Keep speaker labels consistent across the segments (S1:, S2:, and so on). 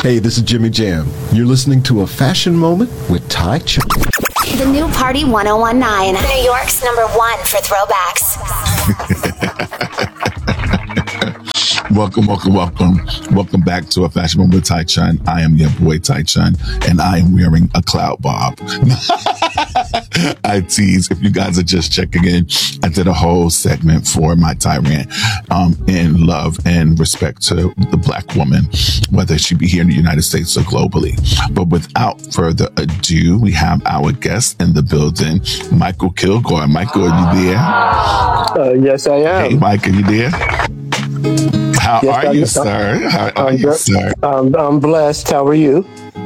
S1: Hey, this is Jimmy Jam. You're listening to A Fashion Moment with Ty Chun.
S2: The new Party 1019, New York's #1 for throwbacks.
S3: Welcome back to A Fashion Moment with Ty Chun. I am your boy Ty Chun, and I am wearing a cloud bob. I tease. If you guys are just checking in, I did a whole segment for my Tyrant in love and respect to the Black woman, whether she be here in the United States or globally. But without further ado, we have our guest in the building, Michael Kilgore. Michael, are you there?
S4: Yes, I am.
S3: Hey, Mike, are you there? How are you, sir? How are you, sir?
S4: I'm blessed. How are you?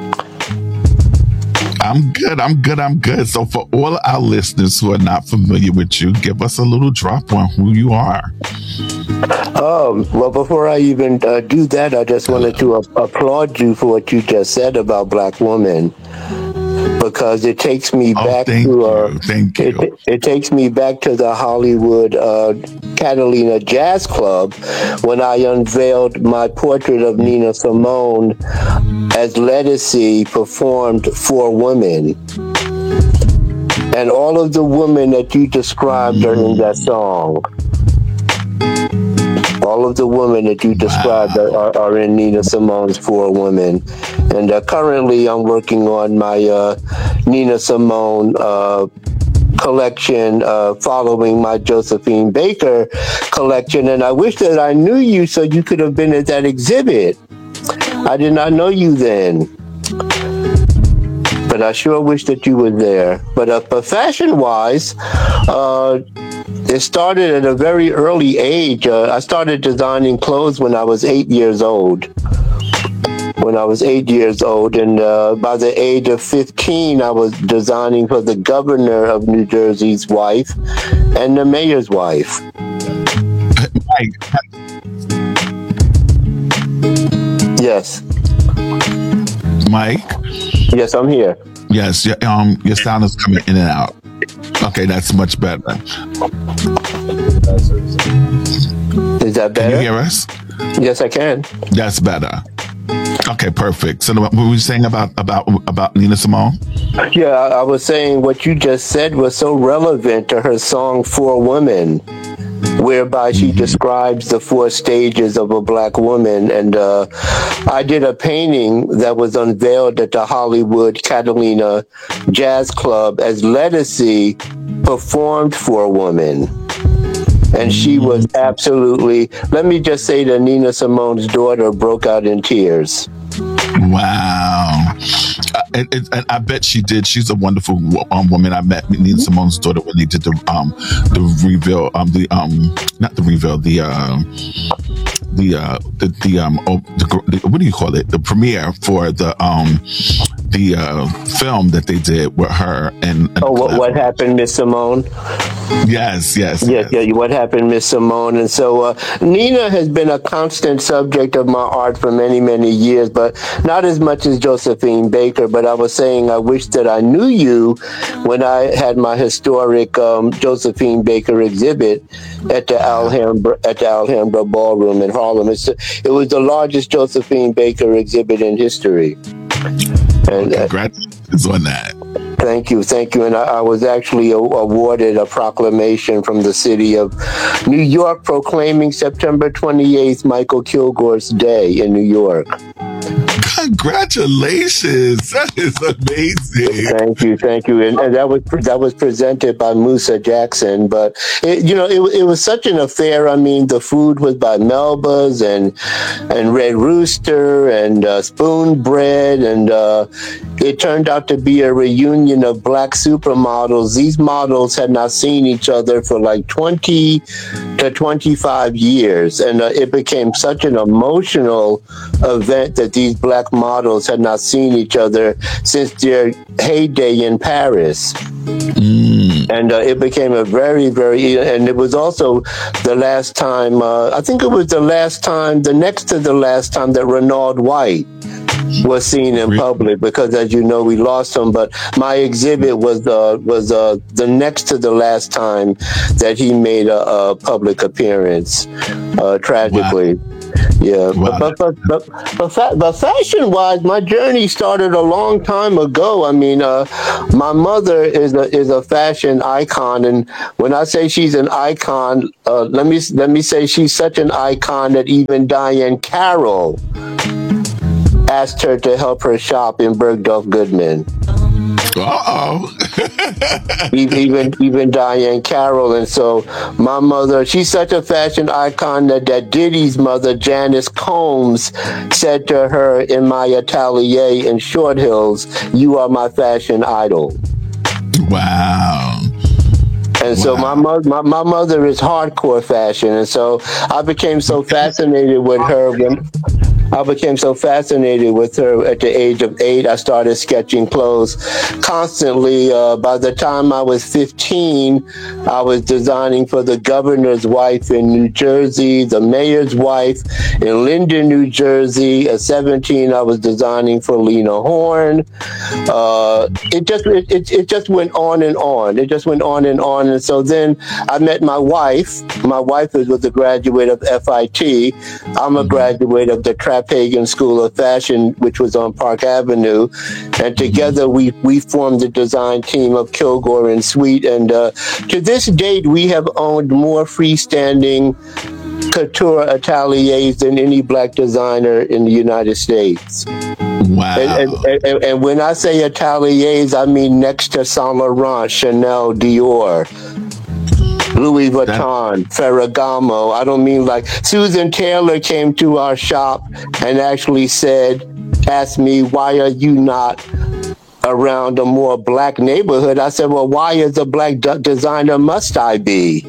S3: I'm good. So for all our listeners who are not familiar with you, give us a little drop on who you are.
S4: Well, before I even do that, I just wanted to applaud you for what you just said about Black women. Because it takes me back to It takes me back to the Hollywood Catalina Jazz Club when I unveiled my portrait of Nina Simone as Lettucey performed for women. And all of the women that you described are in that song. All of the women that you described are in Nina Simone's For Women. And currently I'm working on my Nina Simone collection following my Josephine Baker collection. And I wish that I knew you so you could have been at that exhibit. I did not know you then. But I sure wish that you were there. But fashion-wise, it started at a very early age. I started designing clothes when I was 8 years old. And by the age of 15, I was designing for the governor of New Jersey's wife and the mayor's wife.
S3: Mike.
S4: Yes.
S3: Mike?
S4: Yes, I'm here.
S3: Yes, your sound is coming in and out. Okay, that's much better.
S4: Is that better?
S3: Can you hear us?
S4: Yes, I can.
S3: That's better. Okay, perfect. So what were you saying about Nina Simone?
S4: Yeah, I was saying what you just said was so relevant to her song For Women, whereby she describes the 4 stages of a Black woman. And I did a painting that was unveiled at the Hollywood Catalina Jazz Club as Lettucey performed for a woman. And she was absolutely, let me just say that Nina Simone's daughter broke out in tears.
S3: Wow. And I bet she did. She's a wonderful woman. I met Nina Simone's daughter when they did the reveal, not the reveal, what do you call it? The premiere for the film that they did with her and
S4: what happened, Miss Simone?
S3: Yes.
S4: What happened, Miss Simone? And so Nina has been a constant subject of my art for many, many years, but not as much as Josephine Baker. But I was saying I wish that I knew you when I had my historic Josephine Baker exhibit at the Alhambra Ballroom in Harlem. It was the largest Josephine Baker exhibit in history. And
S3: congratulations on that.
S4: Thank you. And I was actually awarded a proclamation from the city of New York proclaiming September 28th, Michael Kilgore's Day in New York.
S3: Congratulations! That is amazing.
S4: Thank you. And that was presented by Musa Jackson. But it was such an affair. I mean, the food was by Melba's and Red Rooster and Spoon Bread, and it turned out to be a reunion of Black supermodels. These models had not seen each other for like 20 to 25 years, and it became such an emotional event that these Black models had not seen each other since their heyday in Paris. And it became a very, very, and it was also the last time, I think it was the next to the last time that Renaud White was seen in public, because as you know, we lost him. But my exhibit was the next to the last time that he made a public appearance, tragically. Wow. Yeah,
S3: Wow.
S4: but fashion-wise, my journey started a long time ago. I mean, my mother is a fashion icon, and when I say she's an icon, let me say she's such an icon that even Diane Carroll asked her to help her shop in Bergdorf Goodman.
S3: Uh-oh.
S4: Even Diane Carroll. And so my mother, she's such a fashion icon that Diddy's mother, Janice Combs, said to her in my atelier in Short Hills, "You are my fashion idol."
S3: Wow.
S4: And so my mother is hardcore fashion, and so I became so fascinated with her at the age of 8. I started sketching clothes constantly. By the time I was 15, I was designing for the governor's wife in New Jersey, the mayor's wife in Linden, New Jersey. At 17, I was designing for Lena Horne. It just went on and on. It just went on and on. And so then I met my wife. My wife was a graduate of FIT. I'm a graduate of the Trapegan School of Fashion, which was on Park Avenue. And together we formed the design team of Kilgore and Sweet. And to this date, we have owned more freestanding couture ateliers than any black designer in the United States.
S3: Wow.
S4: And when I say ateliers, I mean next to Saint Laurent, Chanel, Dior, Louis Vuitton, Ferragamo. I don't mean like Susan Taylor came to our shop and actually asked me, "Why are you not around a more black neighborhood?" I said, "Well, why as a black designer must I be?"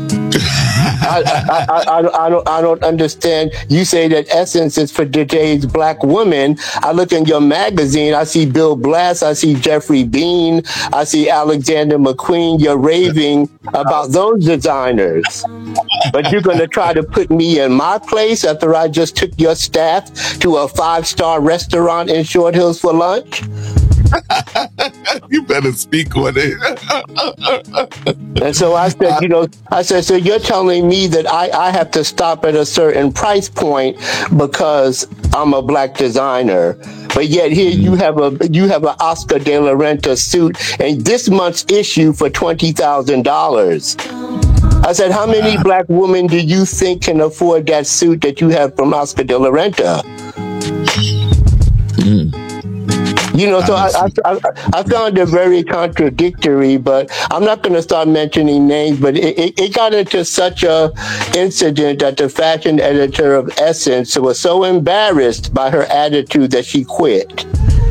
S4: I don't understand. You say that Essence is for today's black women. I look in your magazine, I see Bill Blass, I see Jeffrey Bean, I see Alexander McQueen. You're raving about those designers. But you're going to try to put me in my place after I just took your staff to a 5-star restaurant in Short Hills for lunch?
S3: You better speak on it.
S4: And so I said, so you're telling me that I have to stop at a certain price point because I'm a black designer. But yet here you have an Oscar de la Renta suit and this month's issue for $20,000. I said, how many black women do you think can afford that suit that you have from Oscar de la Renta? So I found it very contradictory, but I'm not going to start mentioning names, but it got into such a incident that the fashion editor of Essence was so embarrassed by her attitude that she quit.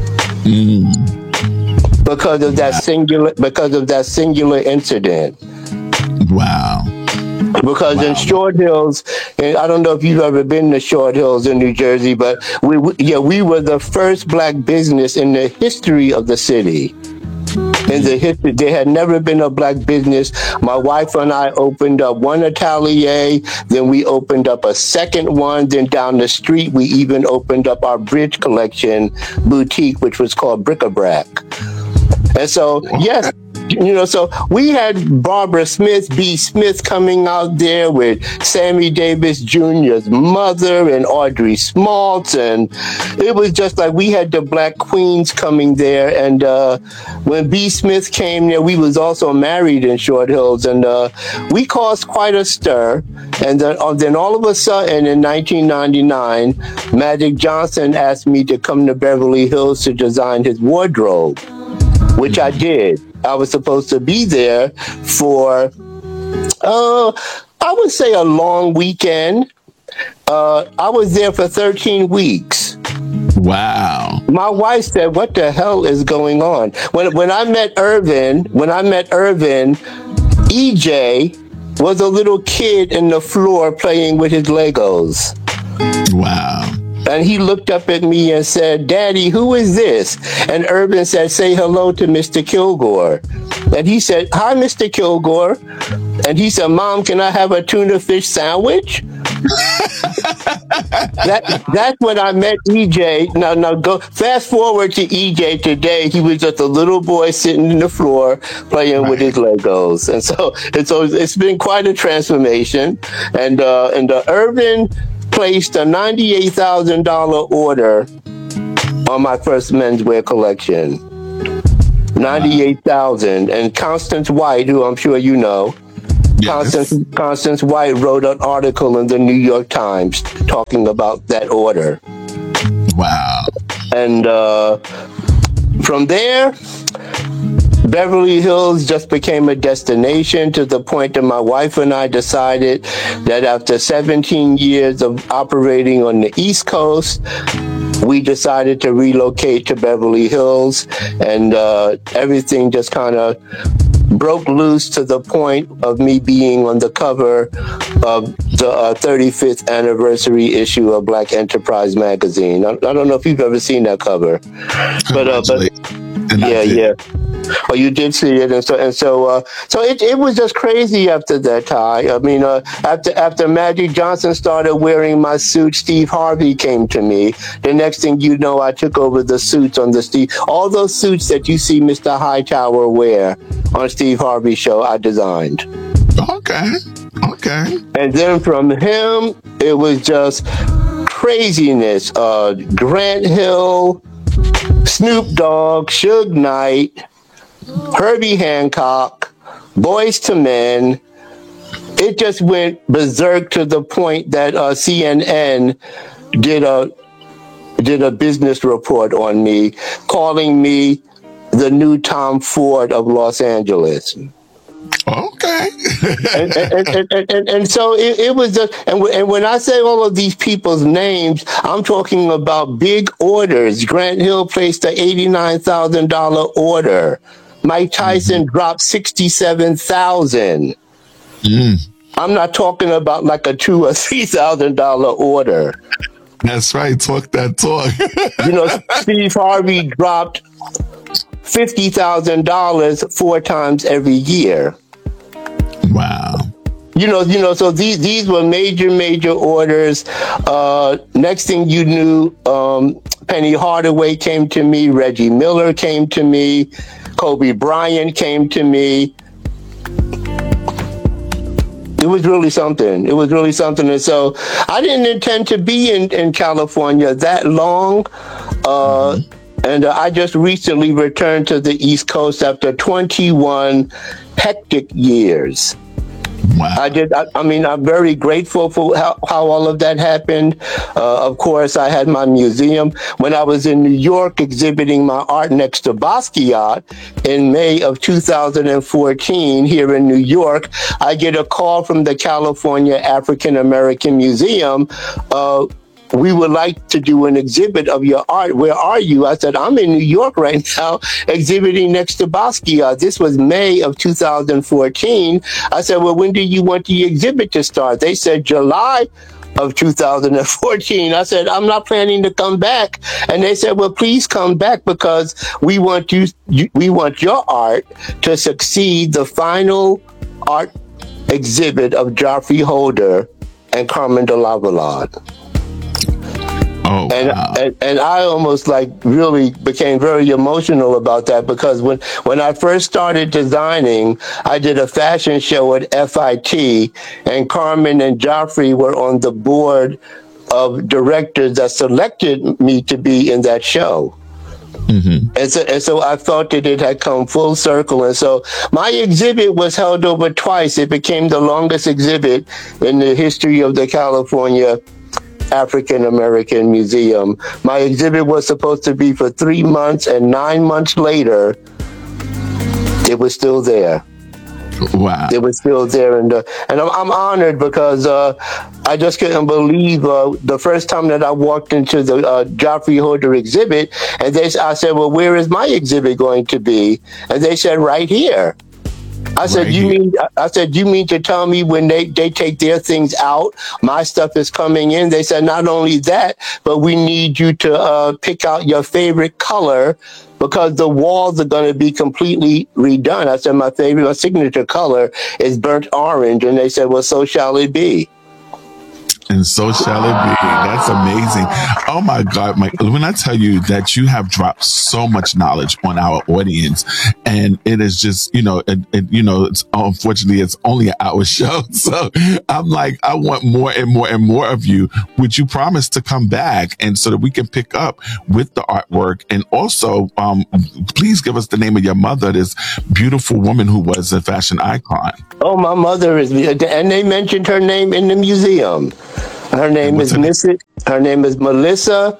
S4: Because of that singular incident.
S3: Wow.
S4: Because in Short Hills, and I don't know if you've ever been to Short Hills in New Jersey, but we were the first black business in the history of the city. There had never been a black business. My wife and I opened up one atelier, then we opened up a second one, then down the street we even opened up our bridge collection boutique, which was called Bric-a-Brac. And so, yes, so we had Barbara Smith, B. Smith coming out there with Sammy Davis Jr.'s mother and Audrey Smaltz. And it was just like we had the black queens coming there. And when B. Smith came there, we was also married in Short Hills. And we caused quite a stir. And then all of a sudden in 1999, Magic Johnson asked me to come to Beverly Hills to design his wardrobe, which I did. I was supposed to be there for, I would say a long weekend. I was there for 13 weeks.
S3: Wow.
S4: My wife said, "What the hell is going on?" When I met Irvin, EJ was a little kid in the floor playing with his Legos.
S3: Wow.
S4: And he looked up at me and said, "Daddy, who is this?" And Urban said, "Say hello to Mr. Kilgore." And he said, "Hi, Mr. Kilgore." And he said, "Mom, can I have a tuna fish sandwich?" That's when I met EJ. Now go fast forward to EJ today. He was just a little boy sitting in the floor playing with his Legos. And so it's been quite a transformation. And Urban placed a $98,000 order on my first menswear collection. 98,000. And Constance White, who I'm sure you know,
S3: Yes.
S4: Constance White wrote an article in the New York Times talking about that order.
S3: Wow.
S4: And from there, Beverly Hills just became a destination, to the point that my wife and I decided that after 17 years of operating on the East Coast, we decided to relocate to Beverly Hills, and everything just kind of broke loose, to the point of me being on the cover of the 35th anniversary issue of Black Enterprise magazine. I don't know if you've ever seen that cover, but yeah. Oh, you did see it, and so it was just crazy after that, Ty. I mean, after Magic Johnson started wearing my suit, Steve Harvey came to me. The next thing you know, I took over the suits on all those suits that you see Mr. Hightower wear on Steve Harvey's show, I designed.
S3: Okay.
S4: And then from him, it was just craziness. Grant Hill, Snoop Dogg, Suge Knight, Herbie Hancock, Boyz II Men. It just went berserk, to the point that CNN did a business report on me, calling me the new Tom Ford of Los Angeles.
S3: Okay.
S4: and so it was just, and when I say all of these people's names, I'm talking about big orders. Grant Hill placed an $89,000 order. Mike Tyson dropped $67,000. I'm not talking about like a $2,000 or $3,000 order.
S3: That's right. Talk that talk.
S4: You know, Steve Harvey dropped $50,000 4 times every year.
S3: Wow.
S4: You know, so these were major orders. Next thing you knew, Penny Hardaway came to me, Reggie Miller came to me, Kobe Bryant came to me. It was really something. And so I didn't intend to be in California that long. And I just recently returned to the East Coast after 21 hectic years.
S3: Wow.
S4: I'm very grateful for how all of that happened. Of course, I had my museum. When I was in New York exhibiting my art next to Basquiat in May of 2014 here in New York, I get a call from the California African American Museum. We would like to do an exhibit of your art. Where are you? I said, I'm in New York right now, exhibiting next to Basquiat. This was May of 2014. I said, well, when do you want the exhibit to start? They said July of 2014. I said, I'm not planning to come back. And they said, well, please come back, because we want your art to succeed the final art exhibit of Geoffrey Holder and Carmen de Lavallade.
S3: Oh, wow.
S4: And I almost really became very emotional about that, because when I first started designing, I did a fashion show at FIT, and Carmen and Geoffrey were on the board of directors that selected me to be in that show. Mm-hmm. And so I thought that it had come full circle. And so my exhibit was held over twice. It became the longest exhibit in the history of the California African American Museum. My exhibit was supposed to be for 3 months, and 9 months later, it was still there.
S3: Wow.
S4: It was still there, and I'm honored, because I just couldn't believe the first time that I walked into the Geoffrey Holder exhibit, and I said, well, where is my exhibit going to be? And they said, right here. I said, you mean to tell me when they take their things out, my stuff is coming in? They said, not only that, but we need you to pick out your favorite color, because the walls are going to be completely redone. I said, my signature color is burnt orange. And they said, well, so shall it be.
S3: And so shall it be. That's amazing. Oh my God, Mike, when I tell you that you have dropped so much knowledge on our audience, and it is just, it's unfortunately it's only an hour show. So I'm like, I want more and more and more of you. Would you promise to come back and so that we can pick up with the artwork? And also, please give us the name of your mother, this beautiful woman who was a fashion icon.
S4: Oh, my mother is, and they mentioned her name in the museum. Her name is Melissa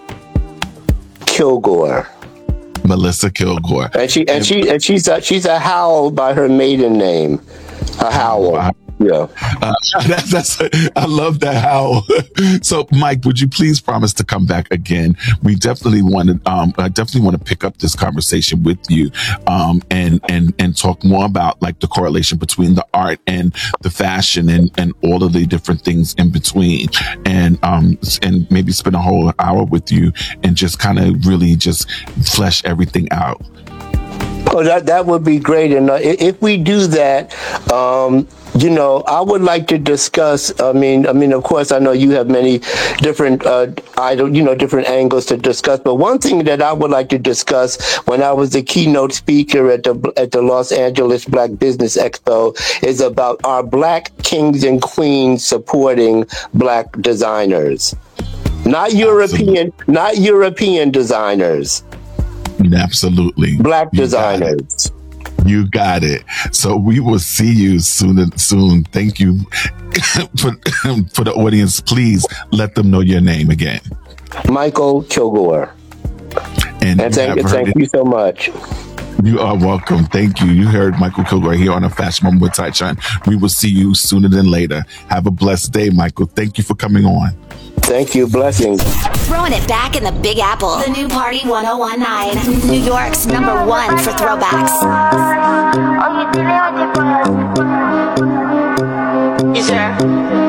S4: Kilgore.
S3: Melissa Kilgore.
S4: And she's a Howell by her maiden name. A Howell.
S3: Wow.
S4: Yeah.
S3: I love that. How? So, Mike, would you please promise to come back again? We definitely want to. I definitely want to pick up this conversation with you, and talk more about like the correlation between the art and the fashion and all of the different things in between, and maybe spend a whole hour with you and just kind of really just flesh everything out.
S4: Oh, that would be great. And if we do that, I would like to discuss. I mean, of course, I know you have many different different angles to discuss. But one thing that I would like to discuss when I was the keynote speaker at the Los Angeles Black Business Expo is about our Black kings and queens supporting Black designers, not European designers.
S3: Absolutely.
S4: Black designers.
S3: You got it. So we will see you soon. Thank you. For the audience, please let them know your name again.
S4: Michael Kilgore. And thank you so much.
S3: You are welcome. Thank you. You heard Michael Kilgore here on A Fashion Moment with Tychon. We will see you sooner than later. Have a blessed day, Michael. Thank you for coming on.
S4: Thank you. Blessings.
S2: Throwing it back in the Big Apple. The new Party 101.9. New York's #1 for throwbacks.
S5: You sure?